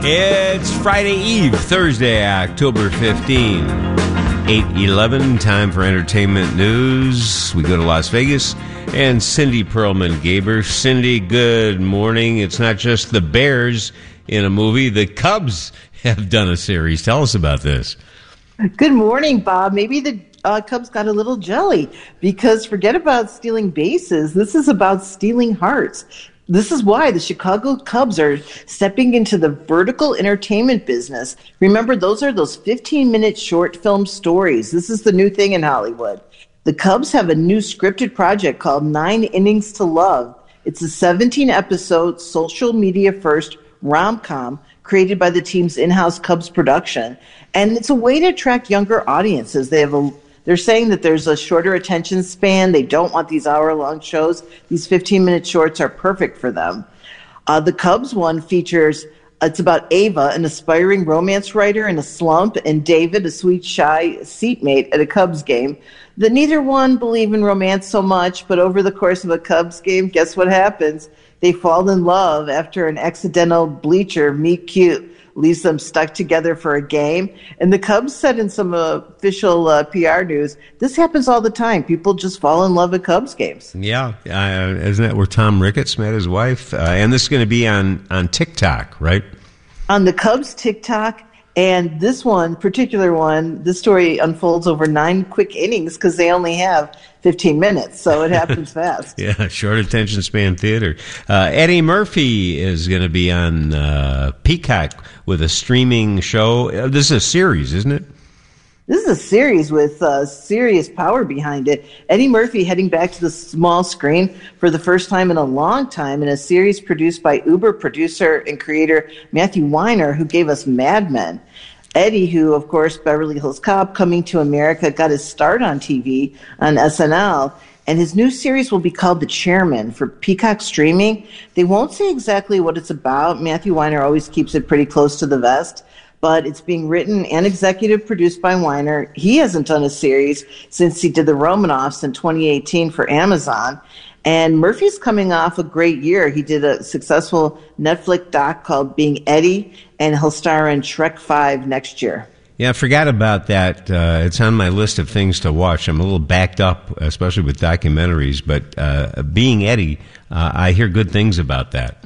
It's Friday Eve, Thursday, October 15, 8:11, time for entertainment news. We go to Las Vegas, and Cindy Perlman-Gaber. Cindy, good morning. It's not just the Bears in a movie. The Cubs have done a series. Tell us about this. Good morning, Bob. Maybe the Cubs got a little jelly, because forget about stealing bases. This is about stealing hearts. This is why the Chicago Cubs are stepping into the vertical entertainment business. Remember, those are those 15-minute short film stories. This is the new thing in Hollywood. The Cubs have a new scripted project called 9 Innings to Love. It's a 17-episode, social media-first rom-com created by the team's in-house Cubs production. And it's a way to attract younger audiences. They're saying that there's a shorter attention span. They don't want these hour-long shows. These 15-minute shorts are perfect for them. The Cubs one features, it's about Ava, an aspiring romance writer in a slump, and David, a sweet, shy seatmate at a Cubs game. Neither one believe in romance so much, but over the course of a Cubs game, guess what happens? They fall in love after an accidental bleacher meet cute leaves them stuck together for a game. And the Cubs said in some official PR news, this happens all the time. People just fall in love at Cubs games. Yeah. Isn't that where Tom Ricketts met his wife? And this is going to be on TikTok, right? On the Cubs TikTok. And this particular one, this story unfolds over 9 quick innings because they only have 15 minutes, so it happens fast. Yeah, short attention span theater. Eddie Murphy is going to be on Peacock with a streaming show. This is a series, isn't it? This is a series with serious power behind it. Eddie Murphy heading back to the small screen for the first time in a long time in a series produced by Uber producer and creator Matthew Weiner, who gave us Mad Men. Eddie, who, of course, Beverly Hills Cop, Coming to America, got his start on TV on SNL. And his new series will be called The Chairman for Peacock streaming. They won't say exactly what it's about. Matthew Weiner always keeps it pretty close to the vest. But it's being written and executive produced by Weiner. He hasn't done a series since he did The Romanoffs in 2018 for Amazon. And Murphy's coming off a great year. He did a successful Netflix doc called Being Eddie, and he'll star in Shrek 5 next year. Yeah, I forgot about that. It's on my list of things to watch. I'm a little backed up, especially with documentaries. But Being Eddie, I hear good things about that.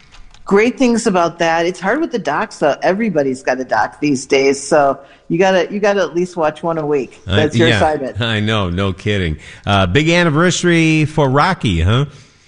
Great things about that. It's hard with the docs, though. Everybody's got a doc these days, so you gotta at least watch one a week. That's your assignment. I know, no kidding. Big anniversary for Rocky, huh?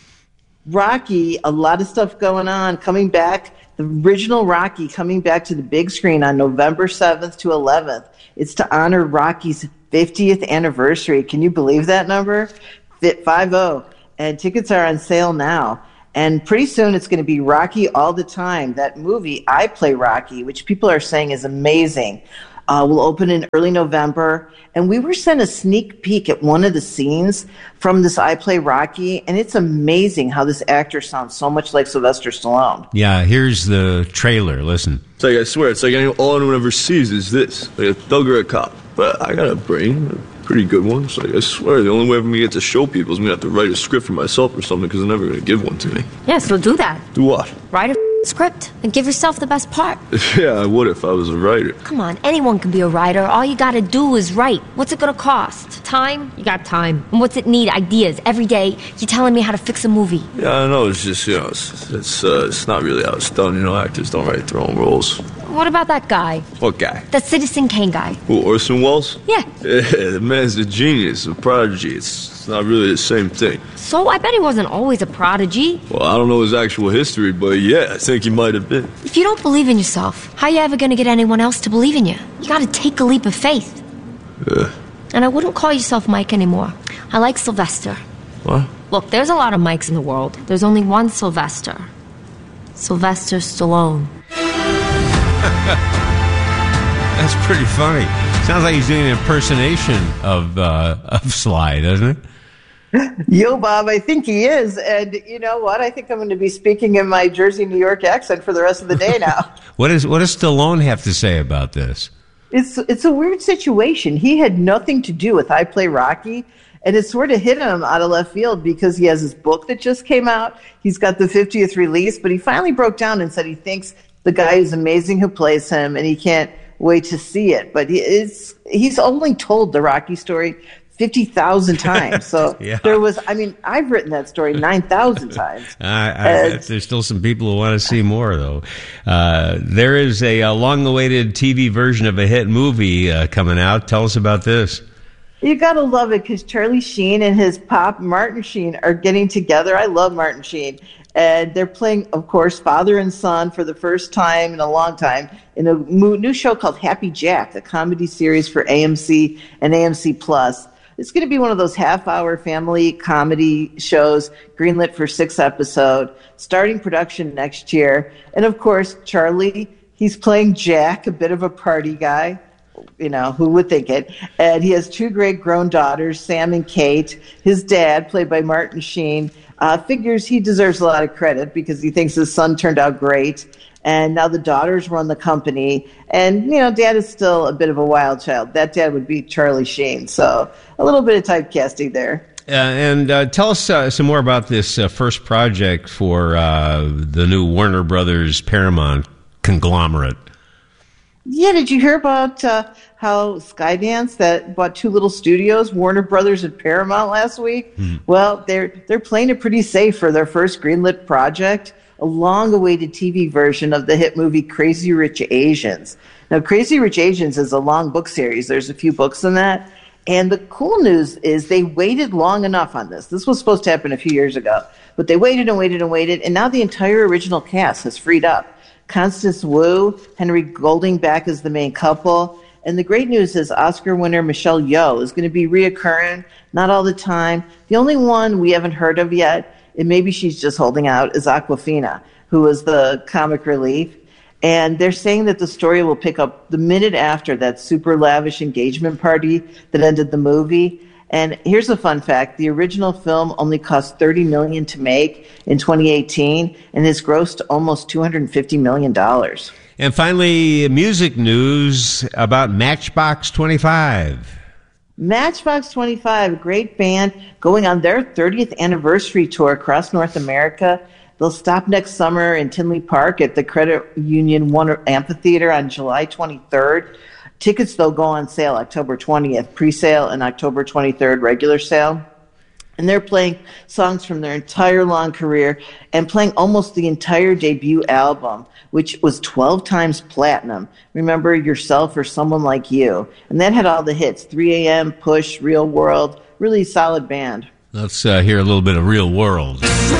Rocky, a lot of stuff going on. Coming back, the original Rocky coming back to the big screen on November 7th to 11th. It's to honor Rocky's 50th anniversary. Can you believe that number? 50. And tickets are on sale now. And pretty soon it's going to be Rocky All the Time. That movie, I Play Rocky, which people are saying is amazing, will open in early November. And we were sent a sneak peek at one of the scenes from this I Play Rocky, and it's amazing how this actor sounds so much like Sylvester Stallone. Yeah, here's the trailer. Listen. It's like, I swear, it's like all anyone ever sees is this. Like a thug or a cop. But I got a brain. Pretty good one. So I swear, the only way for me to get to show people is I'm going to have to write a script for myself or something, because they're never going to give one to me. Yeah, so do that. Do what? Write a script and give yourself the best part. Yeah, I would if I was a writer. Come on, anyone can be a writer. All you gotta do is write. What's it gonna cost? Time? You got time. And what's it need? Ideas. Every day, you're telling me how to fix a movie. Yeah, I know. It's just, it's not really how it's done. Actors don't write their own roles. What about that guy? What guy? That Citizen Kane guy. Who, Orson Welles? Yeah. Yeah, the man's a genius, a prodigy. It's not really the same thing. So I bet he wasn't always a prodigy. Well, I don't know his actual history, but yeah, I think he might have been. If you don't believe in yourself, how are you ever gonna get anyone else to believe in you? You gotta take a leap of faith. Yeah. And I wouldn't call yourself Mike anymore. I like Sylvester. What? Look, there's a lot of Mikes in the world. There's only one Sylvester. Sylvester Stallone. That's pretty funny. Sounds like he's doing an impersonation of Sly, doesn't it? Yo, Bob, I think he is. And you know what? I think I'm going to be speaking in my Jersey, New York accent for the rest of the day now. What does Stallone have to say about this? It's a weird situation. He had nothing to do with I Play Rocky, and it sort of hit him out of left field because he has his book that just came out. He's got the 50th release, but he finally broke down and said he thinks the guy who's amazing who plays him, and he can't wait to see it. But he's only told the Rocky story 50,000 times. So yeah. I've written that story 9,000 times. There's still some people who want to see more, though. There is a long-awaited TV version of a hit movie coming out. Tell us about this. You got to love it because Charlie Sheen and his pop, Martin Sheen, are getting together. I love Martin Sheen. And they're playing, of course, father and son for the first time in a long time in a new show called Happy Jack, a comedy series for AMC and AMC Plus. It's going to be one of those half-hour family comedy shows, greenlit for 6 episodes, starting production next year. And, of course, Charlie, he's playing Jack, a bit of a party guy. You know, who would think it? And he has 2 great grown daughters, Sam and Kate. His dad, played by Martin Sheen, figures he deserves a lot of credit because he thinks his son turned out great. And now the daughters run the company. And, you know, dad is still a bit of a wild child. That dad would be Charlie Sheen. So a little bit of typecasting there. And tell us some more about this first project for the new Warner Brothers Paramount conglomerate. Yeah, did you hear about how Skydance that bought 2 little studios, Warner Brothers and Paramount, last week? Well, they're playing it pretty safe for their first greenlit project, a long-awaited TV version of the hit movie Crazy Rich Asians. Now, Crazy Rich Asians is a long book series. There's a few books in that. And the cool news is they waited long enough on this. This was supposed to happen a few years ago. But they waited and waited and waited, and now the entire original cast has freed up. Constance Wu, Henry Golding back as the main couple. And the great news is Oscar winner Michelle Yeoh is going to be reoccurring, not all the time. The only one we haven't heard of yet, and maybe she's just holding out, is Awkwafina, who was the comic relief. And they're saying that the story will pick up the minute after that super lavish engagement party that ended the movie. And here's a fun fact. The original film only cost $30 million to make in 2018 and has grossed almost $250 million. And finally, music news about Matchbox 25. Matchbox 25, a great band going on their 30th anniversary tour across North America. They'll stop next summer in Tinley Park at the Credit Union One Amphitheater on July 23rd. Tickets, though, go on sale October 20th, pre-sale, and October 23rd, regular sale. And they're playing songs from their entire long career and playing almost the entire debut album, which was 12 times platinum. Remember, Yourself or Someone Like You. And that had all the hits, 3 a.m., Push, Real World, really solid band. Let's hear a little bit of Real World.